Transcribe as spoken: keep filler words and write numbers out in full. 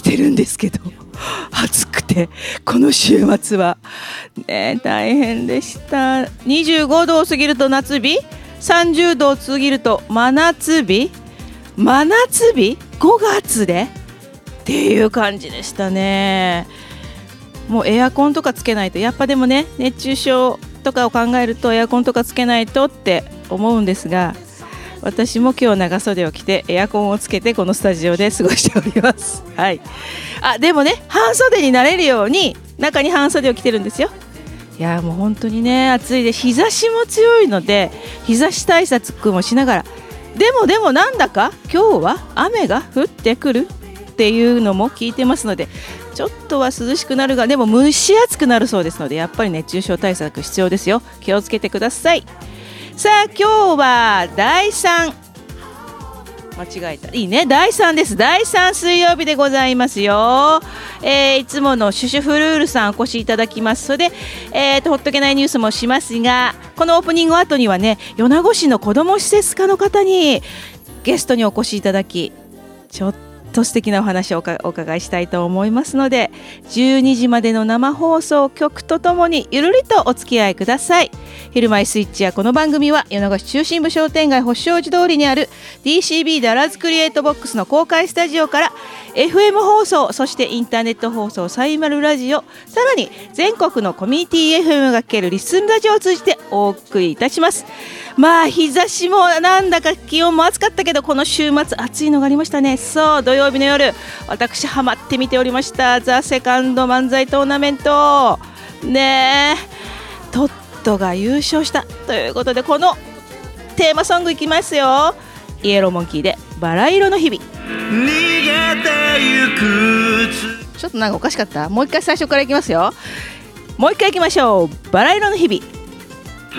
てるんですけど、暑くてこの週末は、ね、大変でした。にじゅうごどを過ぎると夏日、さんじゅうどを過ぎると真夏日、真夏日ごがつでっていう感じでしたね。もうエアコンとかつけないと、やっぱでもね、熱中症とかを考えるとエアコンとかつけないとって思うんですが、私も今日長袖を着てエアコンをつけてこのスタジオで過ごしております。はい。あ、でもね、半袖になれるように中に半袖を着てるんですよ。いやもう本当にね、暑いで、日差しも強いので日差し対策もしながら、でもでもなんだか今日は雨が降ってくるっていうのも聞いてますので、ちょっとは涼しくなるが、でも蒸し暑くなるそうですので、やっぱり熱中症対策必要ですよ。気をつけてください。さあ今日はだいさん、間違えた、いいね、だいさんです。だいさん水曜日でございますよ。えー、いつものシュシュフルールさんお越しいただきますので、えーとほっとけないニュースもしますが、このオープニング後にはね、米子市の子ども施設課の方にゲストにお越しいただき、ちょっと素敵なお話をお伺いしたいと思いますので、じゅうにじまでの生放送、曲とともにゆるりとお付き合いください。昼前スイッチやこの番組は米子市中心部商店街星王子通りにある ディーシービー ダラズクリエイトボックスの公開スタジオから エフエム 放送、そしてインターネット放送サイマルラジオ、さらに全国のコミュニティ エフエム が聞けるリスンラジオを通じてお送りいたします。まあ日差しもなんだか気温も暑かったけど、この週末暑いのがありましたね。そう、土曜日の夜、私ハマって見ておりましたザ・セカンド漫才トーナメントねえ、トットが優勝したということで、このテーマソングいきますよ。イエローモンキーでバラ色の日々。逃げてゆく、ちょっとなんかおかしかった。もう一回最初からいきますよ。もう一回いきましょう。バラ色の日々。